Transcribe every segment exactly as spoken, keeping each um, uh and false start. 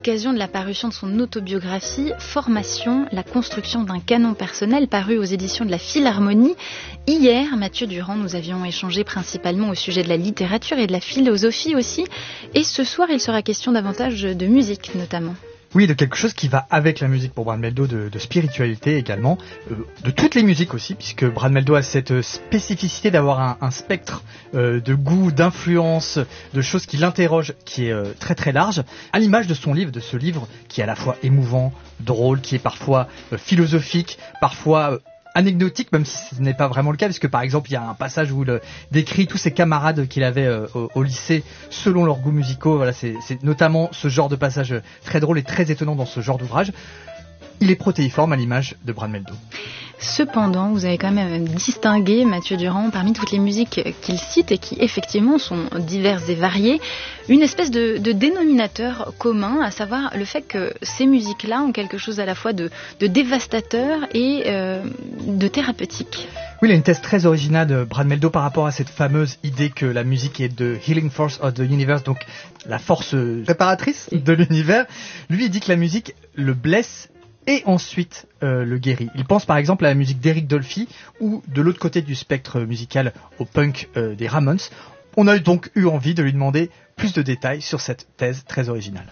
L'occasion de la parution de son autobiographie Formation, la construction d'un canon personnel, paru aux éditions de la Philharmonie. Hier, Mathieu Durand, nous avions échangé principalement au sujet de la littérature et de la philosophie aussi. Et ce soir, il sera question davantage de musique notamment. Oui, de quelque chose qui va avec la musique pour Brad Mehldau, de, de spiritualité également, euh, de toutes les musiques aussi, puisque Brad Mehldau a cette spécificité d'avoir un, un spectre euh, de goût, d'influence, de choses qui l'interrogent, qui est euh, très très large, à l'image de son livre, de ce livre qui est à la fois émouvant, drôle, qui est parfois euh, philosophique, parfois... Euh, anecdotique, même si ce n'est pas vraiment le cas, parce que par exemple il y a un passage où il décrit tous ses camarades qu'il avait euh, au, au lycée selon leurs goûts musicaux. Voilà, c'est, c'est notamment ce genre de passage très drôle et très étonnant dans ce genre d'ouvrage. Il est protéiforme à l'image de Brad Mehldau. Cependant, vous avez quand même distingué Mathieu Durand parmi toutes les musiques qu'il cite et qui effectivement sont diverses et variées, une espèce de, de dénominateur commun, à savoir le fait que ces musiques-là ont quelque chose à la fois de, de dévastateur et euh, de thérapeutique. Oui, il y a une thèse très originale de Brad Mehldau par rapport à cette fameuse idée que la musique est the healing force of the universe, donc la force réparatrice de l'univers. Lui, il dit que la musique le blesse et ensuite euh, le guérit. Il pense par exemple à la musique d'Eric Dolphy ou de l'autre côté du spectre musical au punk euh, des Ramones. On a donc eu envie de lui demander plus de détails sur cette thèse très originale.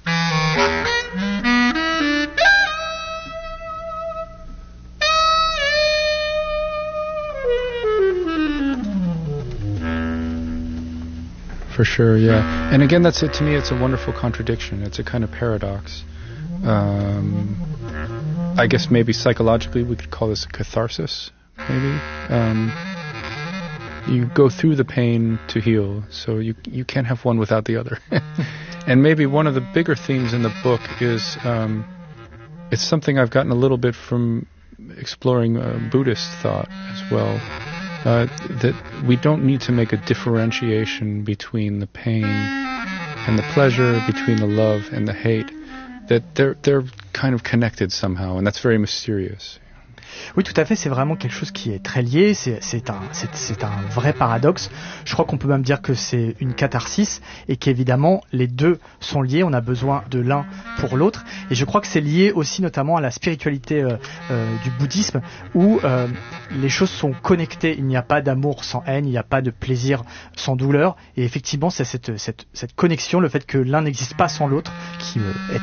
For sure, yeah. And again, that's it, to me, it's a wonderful contradiction. It's a kind of paradox. Um, I guess maybe psychologically we could call this a catharsis, maybe. Um, you go through the pain to heal, so you you can't have one without the other. And maybe one of the bigger themes in the book is, um, it's something I've gotten a little bit from exploring uh, Buddhist thought as well, uh, that we don't need to make a differentiation between the pain and the pleasure, between the love and the hate. That they're they're kind of connected somehow, and that's very mysterious. Oui, tout à fait, c'est vraiment quelque chose qui est très lié, c'est, c'est, un, c'est, c'est un vrai paradoxe. Je crois qu'on peut même dire que c'est une catharsis et qu'évidemment les deux sont liés, on a besoin de l'un pour l'autre. Et je crois que c'est lié aussi notamment à la spiritualité euh, euh, du bouddhisme où euh, les choses sont connectées, il n'y a pas d'amour sans haine, il n'y a pas de plaisir sans douleur. Et effectivement, c'est cette, cette, cette connexion, le fait que l'un n'existe pas sans l'autre qui euh, est